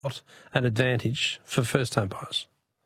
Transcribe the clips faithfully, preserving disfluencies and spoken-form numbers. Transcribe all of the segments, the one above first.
an advantage for first-home buyers?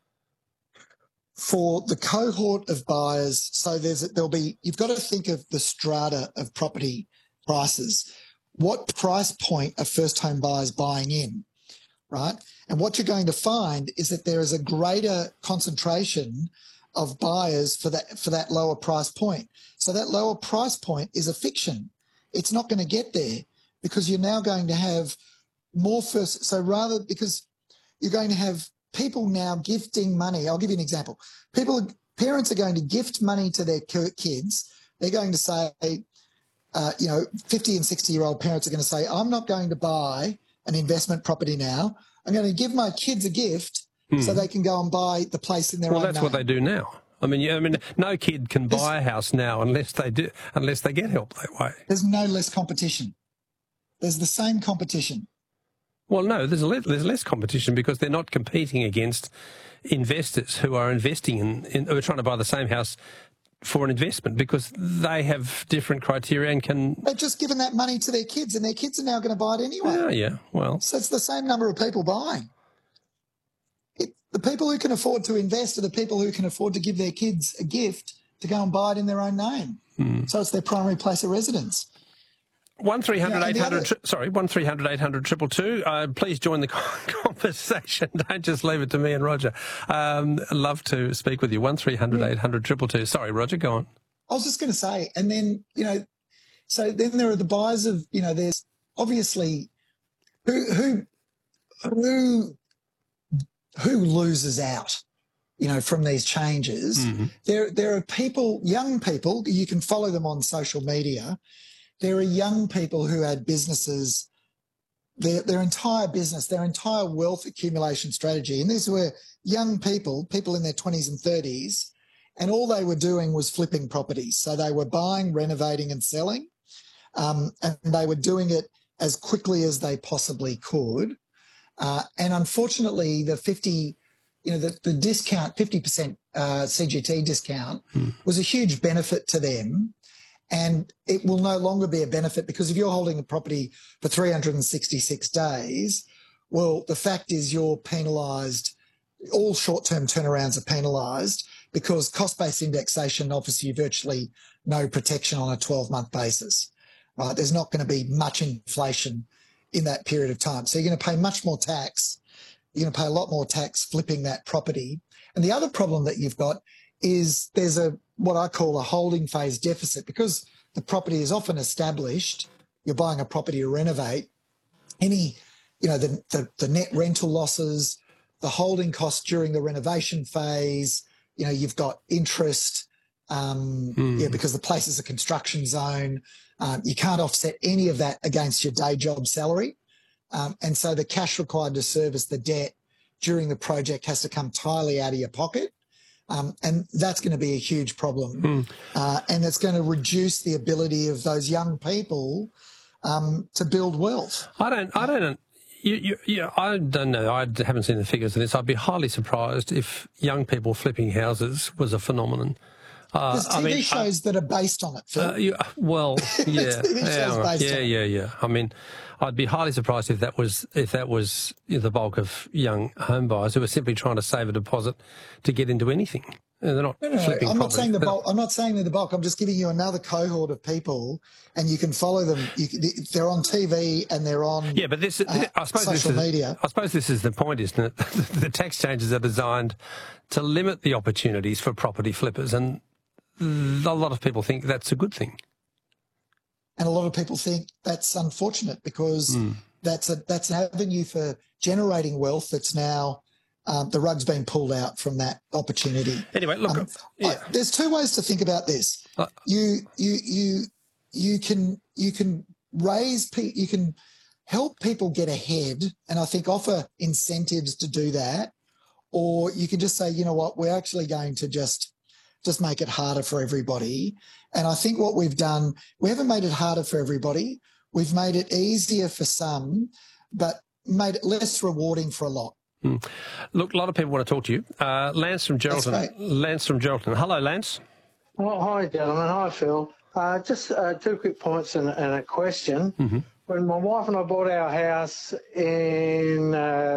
For the cohort of buyers, so there's there'll be, you've got to think of the strata of property prices. What price point are first-home buyers buying in, right? And what you're going to find is that there is a greater concentration of buyers for that for that lower price point. So that lower price point is a fiction. It's not going to get there because you're now going to have more first. So rather, because you're going to have people now gifting money. I'll give you an example. People, parents are going to gift money to their kids. They're going to say, uh, you know, fifty and sixty year old parents are going to say, I'm not going to buy an investment property now. I'm going to give my kids a gift hmm. so they can go and buy the place in their well, own Well, that's name. what they do now. I mean, yeah, I mean, no kid can there's, buy a house now unless they do, unless they get help that way. There's no less competition. There's the same competition. Well, no, there's less, there's less competition because they're not competing against investors who are investing in, in who are trying to buy the same house for an investment because they have different criteria and can... They've just given that money to their kids and their kids are now going to buy it anyway. Oh, yeah, well... So it's the same number of people buying. It, the people who can afford to invest are the people who can afford to give their kids a gift to go and buy it in their own name. Hmm. So it's their primary place of residence. One three hundred yeah, eight hundred other... sorry one three hundred eight hundred two two two. Uh, please join the conversation. Don't just leave it to me and Roger. Um, I'd love to speak with you. One three hundred eight hundred two two two. Sorry, Roger, go on. I was just going to say, and then you know, so then there are the buyers of you know. There's obviously who who who who loses out. You know, from these changes. Mm-hmm. There there are people, young people. You can follow them on social media. There are young people who had businesses, their, their entire business, their entire wealth accumulation strategy. And these were young people, people in their twenties and thirties, and all they were doing was flipping properties. So they were buying, renovating and selling, um, and they were doing it as quickly as they possibly could. Uh, and unfortunately, the fifty, you know, the, the discount, fifty percent uh, C G T discount hmm. was a huge benefit to them. And it will no longer be a benefit because if you're holding a property for three hundred sixty-six days, well, the fact is you're penalised. All short-term turnarounds are penalised because cost-based indexation offers you virtually no protection on a twelve-month basis. Right? There's not going to be much inflation in that period of time. So you're going to pay much more tax. You're going to pay a lot more tax flipping that property. And the other problem that you've got is there's a what I call a holding phase deficit because the property is often established. You're buying a property to renovate. Any, you know, the, the, the net rental losses, the holding costs during the renovation phase, you know, you've got interest, um, mm. yeah, because the place is a construction zone. Um, you can't offset any of that against your day job salary. Um, and so the cash required to service the debt during the project has to come entirely out of your pocket. Um, and that's going to be a huge problem. Mm. Uh, and it's going to reduce the ability of those young people um, to build wealth. I don't, I don't, you, you, you, I don't know. I haven't seen the figures of this. I'd be highly surprised if young people flipping houses was a phenomenon. Uh, There's T V I mean, shows I, that are based on it, Phil. Uh, you, well, yeah, T V shows yeah, based yeah, on yeah, it. yeah. I mean, I'd be highly surprised if that was if that was the bulk of young home buyers who are simply trying to save a deposit to get into anything. They're not no, no, flipping no. I'm not property. saying the bulk. I'm not saying they're the bulk. I'm just giving you another cohort of people, and you can follow them. You can, they're on T V and they're on yeah, but this, uh, I suppose social this is, media. I suppose this is the point, isn't it? The tax changes are designed to limit the opportunities for property flippers, and a lot of people think that's a good thing. And a lot of people think that's unfortunate because mm. that's a that's an avenue for generating wealth that's now um, the rug's been pulled out from that opportunity. Anyway, look, um, yeah. I, there's two ways to think about this. Uh, you you you you can you can raise pe- you can help people get ahead, and I think offer incentives to do that, or you can just say, you know what, we're actually going to just just make it harder for everybody. And I think what we've done, we haven't made it harder for everybody. We've made it easier for some, but made it less rewarding for a lot. Hmm. Look, a lot of people want to talk to you. Uh, Lance from Geraldton. Lance from Geraldton. Hello, Lance. Oh, hi, gentlemen. Hi, Phil. Uh, just uh, two quick points and, and a question. Mm-hmm. When my wife and I bought our house in... Uh,